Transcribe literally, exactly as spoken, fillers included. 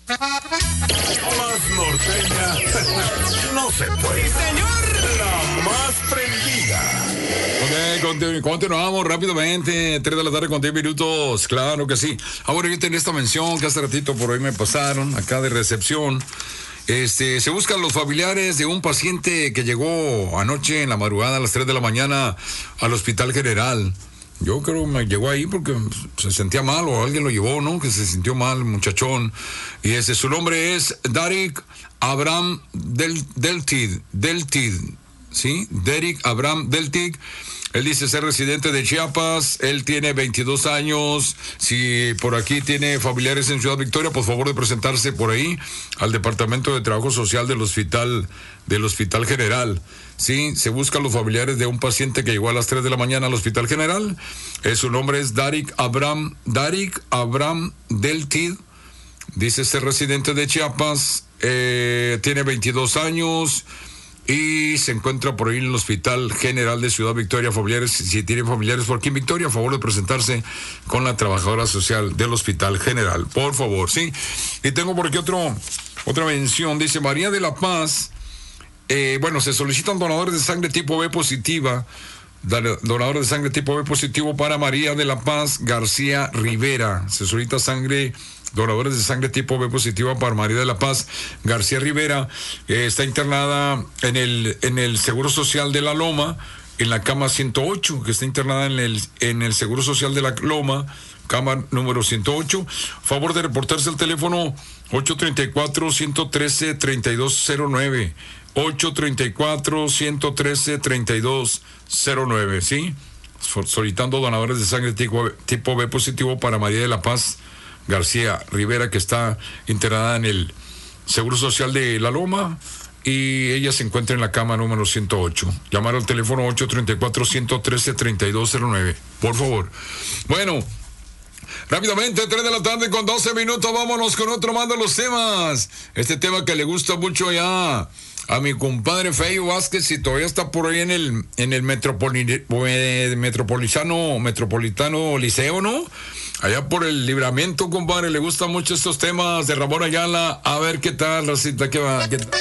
Más norteña no se puede. ¡Sí, señor! La más prendida. Ok, continu- continuamos rápidamente. tres de la tarde con diez minutos. Claro que sí. Ahora yo tenía esta mención que hace ratito por ahí me pasaron, acá de recepción. Este, se buscan los familiares de un paciente que llegó anoche en la madrugada a las tres de la mañana al Hospital General. Yo creo que me llegó ahí porque se sentía mal o alguien lo llevó, ¿no? Que se sintió mal, muchachón. Y ese, su nombre es Derek Abraham Del, Deltid, Deltid, ¿sí? Derek Abraham Deltid. Él dice ser residente de Chiapas, él tiene veintidós años. Si por aquí tiene familiares en Ciudad Victoria, por favor de presentarse por ahí al Departamento de Trabajo Social del Hospital, del Hospital General. Sí, se buscan los familiares de un paciente que llegó a las tres de la mañana al Hospital General. Eh, su nombre es Derek Abraham, Derek Abraham Deltid. Dice ser residente de Chiapas, eh, tiene veintidós años. Y se encuentra por ahí en el Hospital General de Ciudad Victoria. Familiares, si tienen familiares por aquí en Victoria, a favor de presentarse con la trabajadora social del Hospital General, por favor, ¿sí? Y tengo por aquí otro, otra mención, dice María de la Paz, eh, bueno, se solicitan donadores de sangre tipo B positiva, donadores de sangre tipo B positivo para María de la Paz García Rivera. Se solicita sangre... Donadores de sangre tipo B positiva para María de la Paz García Rivera. Eh, está internada en el, en el Seguro Social de La Loma, en la cama ciento ocho, que está internada en el, en el Seguro Social de La Loma, cama número ciento ocho. Favor de reportarse al teléfono ocho tres cuatro, uno uno tres, tres dos cero nueve. ocho tres cuatro, uno uno tres, tres dos cero nueve, ¿sí? Solicitando donadores de sangre tipo, tipo B positivo para María de la Paz García Rivera, que está internada en el Seguro Social de La Loma y ella se encuentra en la cama número ciento ocho. Llamar al teléfono ocho tres cuatro, uno uno tres, tres dos cero nueve, por favor. Bueno, rápidamente, tres de la tarde con doce minutos, vámonos con otro más de los temas. Este tema que le gusta mucho ya a mi compadre Feyo Vázquez, si todavía está por ahí en el en el metropoli, eh, metropolitano metropolitano liceo, ¿no? Allá por el Libramiento, compadre, le gustan mucho estos temas de Ramón Ayala. A ver qué tal, Racita, qué va, qué tal.